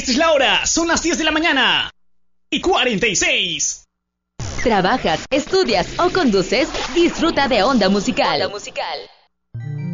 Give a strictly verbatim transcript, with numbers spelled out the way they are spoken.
Esta es la hora, son las diez de la mañana y cuarenta y seis. Trabajas, estudias o conduces, disfruta de Onda Musical. Onda Musical.